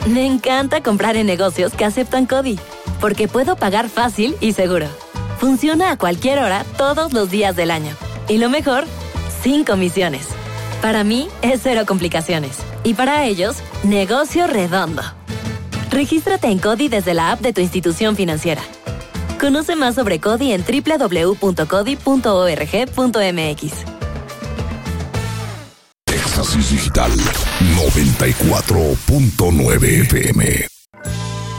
Me encanta comprar en negocios que aceptan CODI, porque puedo pagar fácil y seguro. Funciona a cualquier hora, todos los días del año. Y lo mejor, sin comisiones. Para mí, es cero complicaciones. Y para ellos, negocio redondo. Regístrate en CODI desde la app de tu institución financiera. Conoce más sobre CODI en www.codi.org.mx. Éxtasis Digital 94.9 FM.